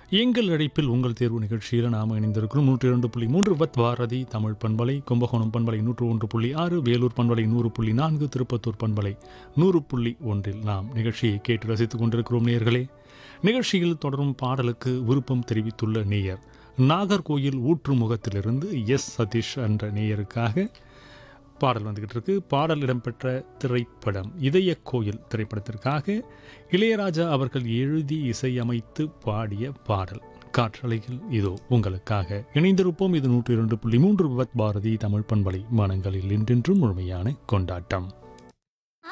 எங்கள் அழைப்பில் உங்கள் தேர்வு நிகழ்ச்சியில் நாம் இணைந்திருக்கிறோம். 102.3 வித் பாரதி தமிழ் பண்பலை, கும்பகோணம் பண்பலை 101.6, வேலூர் பண்பலை 100.4, திருப்பத்தூர் பண்பலை 100.1 நாம் நிகழ்ச்சியை கேட்டு ரசித்துக் கொண்டிருக்கிறோம். நேயர்களே, நிகழ்ச்சியில் தொடரும் பாடலுக்கு விருப்பம் தெரிவித்துள்ள நேயர் நாகர்கோயில் ஊற்றுமுகத்திலிருந்து எஸ் சதீஷ் என்ற நேயருக்காக பாடல் வந்துகிட்டு இருக்கு. பாடல் இடம்பெற்ற திரைப்படம் இதய கோயில் திரைப்படத்திற்காக இளையராஜா அவர்கள் எழுதி இசையமைத்து பாடிய பாடல் காற்றலையில் இதோ உங்களுக்காக. இணைந்திருப்போம். இது 102.3 வித் பாரதி தமிழ் பண்பலை, மனங்களில் என்றென்றும் முழுமையான கொண்டாட்டம்.